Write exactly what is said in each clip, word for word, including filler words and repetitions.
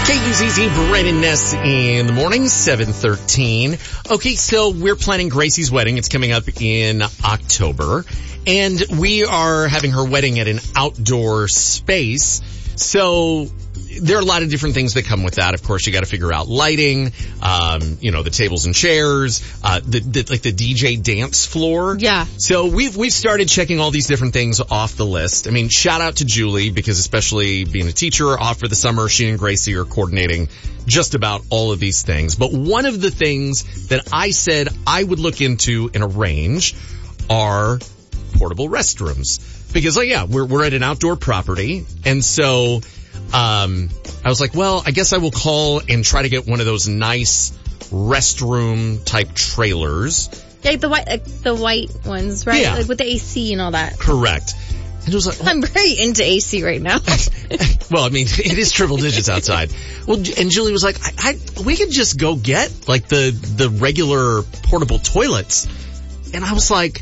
K U Z Z, Brent and Ness in the morning, seven thirteen. Okay, so we're planning Gracie's wedding. It's coming up in October. And we are having her wedding at an outdoor space. So there are a lot of different things that come with that. Of course, you got to figure out lighting, um, you know, the tables and chairs, uh, the, the like the D J dance floor. Yeah. So we've we've started checking all these different things off the list. I mean, shout out to Julie, because especially being a teacher off for the summer, she and Gracie are coordinating just about all of these things. But one of the things that I said I would look into and arrange are portable restrooms. Because, like, yeah, we're we're at an outdoor property, and so um I was like, well, I guess I will call and try to get one of those nice restroom type trailers. Like the white, like the white ones, right? Yeah. Like with the A C and all that. Correct. And it was like, well, I'm very into A C right now. well, I mean, it is triple digits outside. Well, and Julie was like, I, I we could just go get like the the regular portable toilets. And I was like,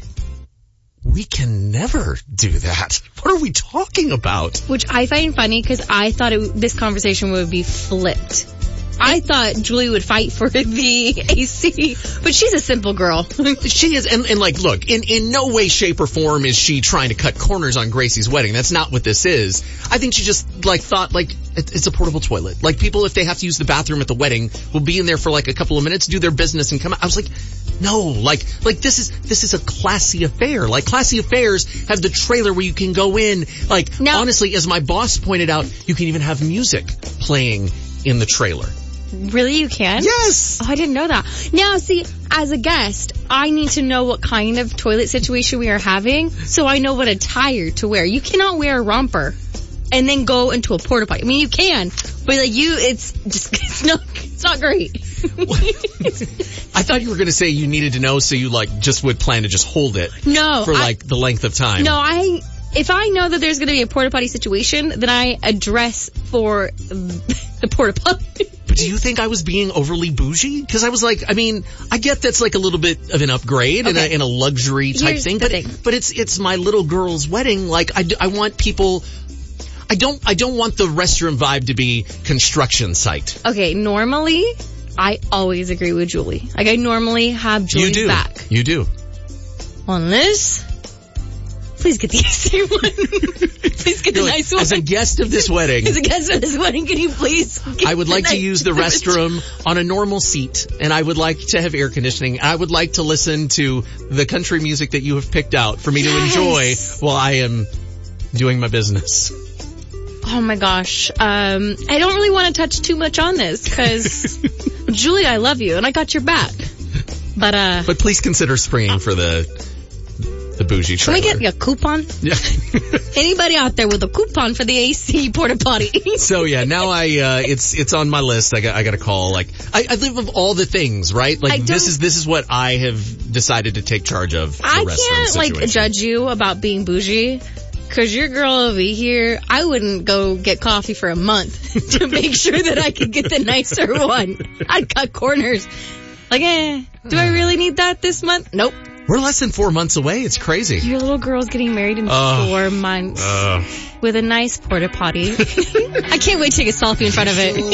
we can never do that. What are we talking about? Which I find funny because I thought it, this conversation would be flipped. I thought Julie would fight for the A C, but she's a simple girl. She is, and, and like, look, in, in no way, shape, or form is she trying to cut corners on Gracie's wedding. That's not what this is. I think she just, like, thought, like, it, it's a portable toilet. Like, people, if they have to use the bathroom at the wedding, will be in there for, like, a couple of minutes, do their business, and come out. I was like, no, like, like, this is, this is a classy affair. Like, classy affairs have the trailer where you can go in. Like, now, honestly, as my boss pointed out, you can even have music playing in the trailer. Really, you can? Yes! Oh, I didn't know that. Now, see, as a guest, I need to know what kind of toilet situation we are having, so I know what attire to wear. You cannot wear a romper and then go into a porta potty. I mean, you can, but like you, it's just, it's not, it's not great. I thought you were going to say you needed to know, so you like just would plan to just hold it. No. For like I, the length of time. No, I, if I know that there's going to be a porta potty situation, then I address for the porta potty. But do you think I was being overly bougie? Because I was like, I mean, I get that's like a little bit of an upgrade okay. and, a, and a luxury type Here's thing, the but thing. but it's it's my little girl's wedding. Like I, I want people. I don't I don't want the restroom vibe to be construction site. Okay, normally I always agree with Julie. Like I normally have Julie's you do. back. You do. On this. Please get the A C one. Please get the You're nice like, one. As a guest of this wedding. As a guest of this wedding, can you please get I would like the to nice use the restroom on a normal seat, and I would like to have air conditioning. I would like to listen to the country music that you have picked out for me yes. to enjoy while I am doing my business. Oh my gosh. Um, I don't really want to touch too much on this because, Julie, I love you and I got your back. But, uh. But please consider springing for the, the bougie trailer. Can we get a coupon? Yeah. Anybody out there with a coupon for the A C porta potty? So yeah, now I, uh, it's, it's on my list. I got, I got to call. Like, I, I live of all the things, right? Like, this is, this is what I have decided to take charge of. The I can't, like, judge you about being bougie. Cause your girl over here, I wouldn't go get coffee for a month to make sure that I could get the nicer one. I'd cut corners. Like, eh, do I really need that this month? Nope. We're less than four months away. It's crazy. Your little girl's getting married in uh, four months uh, with a nice porta potty. I can't wait to take a selfie in front of it.